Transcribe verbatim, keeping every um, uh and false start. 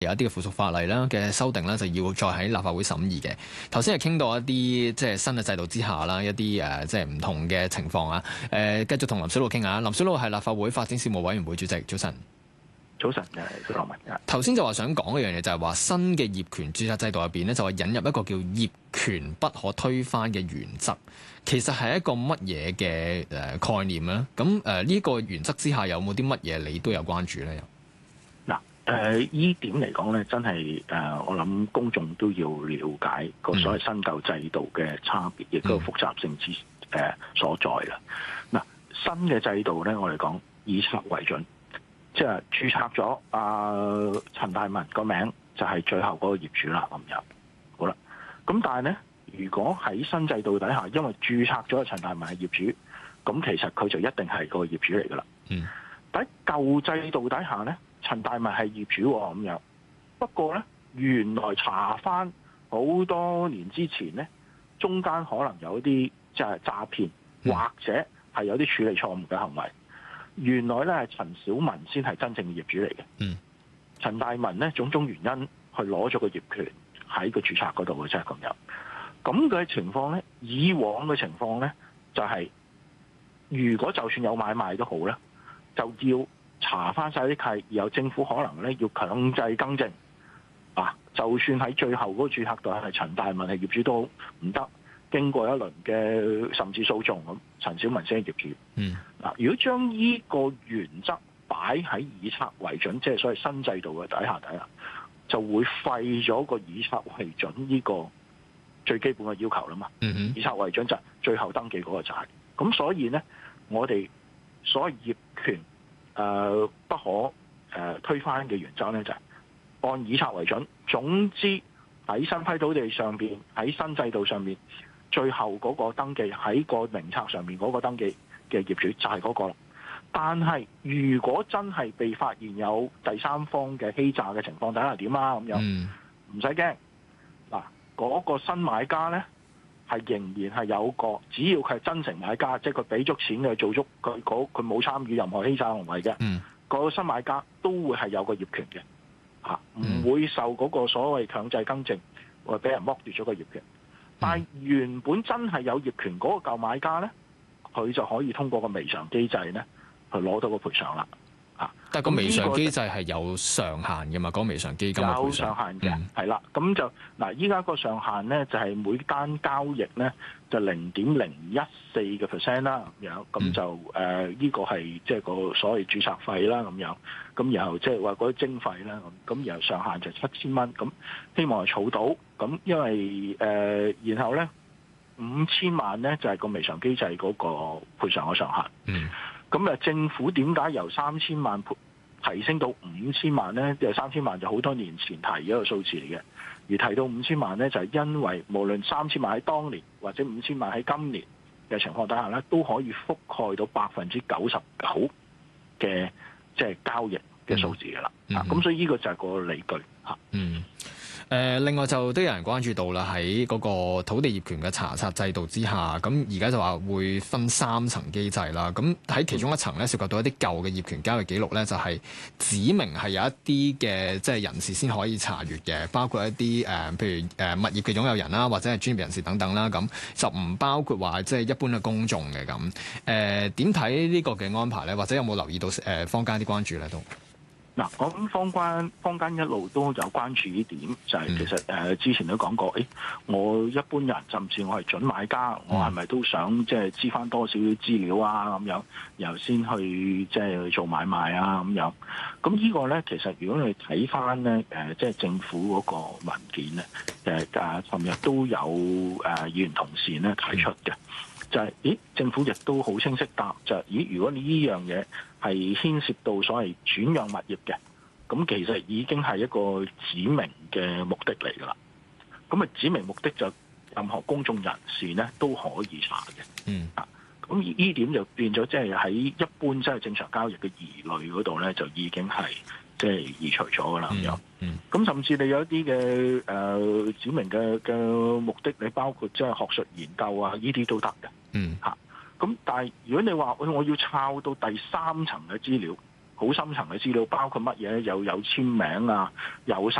有一啲嘅附屬法例啦嘅修訂啦，就要再喺立法會審議嘅。頭先係傾到一啲即係新嘅制度之下啦，一啲誒即係唔同嘅情況啊。誒、呃，繼續同林筱魯傾下。林筱魯係立法會發展事務委員會主席，早晨。 早晨，誒，蘇羅文。 頭先就話想講一樣嘢，就係話新嘅業權註冊制度入邊咧，就話引入一個叫業權不可推翻嘅原則。其實係一個乜嘢嘅誒概念咧？咁誒呢個原則之下有冇啲乜嘢你都有關注咧？ 嗱，誒依點嚟講咧，真係誒我諗公眾都要了解個所謂新舊制度嘅差別，亦都複雜性之誒所在啦。嗱，新嘅制度咧，我哋講以冊為準。即係註冊咗阿陳大文個名就係最後嗰個業主啦，咁樣好啦。咁但係咧，如果喺新制度底下，因為註冊咗陳大文係業主，咁其實佢就一定係個業主嚟噶啦。嗯。但喺舊制度底下咧，陳大文係業主喎，咁樣。不過咧，原來查翻好多年之前咧，中間可能有啲即係詐騙，嗯、或者係有啲處理錯誤嘅行為。原來咧係陳小文先係真正嘅業主嚟嘅，嗯，陳大文咧種種原因去攞咗個業權喺個註冊嗰度嘅啫，咁樣。咁嘅情況咧，以往嘅情況咧就係、是，如果就算有買賣都好咧，就要查翻晒啲契，然後政府可能咧要強制更正，啊，就算喺最後嗰個註冊度係陳大文係業主都唔得。經過一輪嘅甚至訴訟咁，陳小文先係業主。嗯，嗱，如果將呢個原則擺喺以冊為準，即係所謂新制度嘅底下底下，就會廢咗個以冊為準呢個最基本嘅要求啦嘛。嗯哼，以冊為準就係最後登記嗰個就係。咁所以咧，我哋所謂業權誒、呃、不可誒、呃、推翻嘅原則咧，就係、是、按以冊為準。總之喺新批土地上邊，喺新制度上面。最後嗰個登記喺個名冊上面嗰個登記嘅業主就係嗰個啦。但係如果真係被發現有第三方嘅欺詐嘅情況底下點啊？咁樣唔使驚嗱，嗰個新買家咧係仍然係有個，只要佢係真誠買家，即係佢俾足錢嘅做足佢佢冇參與任何欺詐行為嘅，嗯、個新買家都會係有個業權嘅嚇，唔、嗯、會受嗰個所謂強制更正或者俾人剝奪咗個業權。但係原本真係有業權嗰個舊買家咧，佢就可以通過個彌償機制咧，去攞到個賠償啦。啊！但係個彌償機制係有上限嘅嘛？嗰、嗰個彌償基金有上限嘅，係啦、嗯。咁就嗱，依家個上限咧就係、係、每單交易咧就零點零一四嘅 percent 啦，咁樣咁就誒呢、呃呢個係即係個所謂註冊費啦，咁樣咁然後即係話嗰啲徵費啦，咁咁然後上限就七千蚊，咁希望係儲到。咁因為誒、呃，然後咧五千萬咧就係、是、個彌償機制嗰個賠償嘅上限。嗯。咁啊，政府點解由三千萬提升到五千萬咧？即係三千萬就好多年前提嘅一個數字嚟嘅，而提到五千萬咧，就係、是、因為無論三千萬喺當年或者五千萬喺今年嘅情況底下咧，都可以覆蓋到百分之九十九嘅即係交易嘅數字㗎啦。嗯、啊，咁所以呢個就係個理據嚇。嗯。 誒、呃，另外就都有人關注到啦，喺嗰個土地業權嘅查冊制度之下，咁而家就話會分三層機制啦。咁喺其中一層咧，涉及到一啲舊嘅業權交易記錄咧，就係、是、指明係有一啲嘅即係人士先可以查閲嘅，包括一啲誒、呃，譬如誒、呃、物業嘅擁有人啦，或者係專業人士等等啦。咁就唔包括話即係一般嘅公眾嘅咁。誒點睇呢個嘅安排咧？或者有冇留意到誒、呃、坊間啲關注咧？都？ 嗱，我諗坊間坊間一路都有關注呢點，就係、是、其實誒、呃、之前都講過，誒、欸、我一般人甚至我係準買家，我係咪都想即係知翻多少少資料啊咁樣，然後先去即係去做買賣啊咁樣。咁呢個咧，其實如果你睇翻咧誒，即係政府嗰個文件咧，誒啊，尋日都有誒議員同事咧提出嘅。就係、是，咦？政府亦都好清晰答，就係、是，咦？如果你呢樣嘢係牽涉到所謂轉讓物業嘅，咁其實已經係一個指明嘅目的嚟㗎啦。咁啊，指明目的就任何公眾人士咧都可以查嘅。嗯。啊，咁呢點就變咗，即係喺一般即係正常交易嘅疑慮嗰度咧，就已經係即係移除咗㗎啦。咁樣。嗯。咁甚至你有一啲嘅誒指明嘅嘅目的，你包括即係學術研究啊，呢啲都得嘅。嗯，嚇，咁但係如果你話我我要抄到第三層嘅資料， 好深層嘅資料，包括乜嘢咧？又有簽名啊，有晒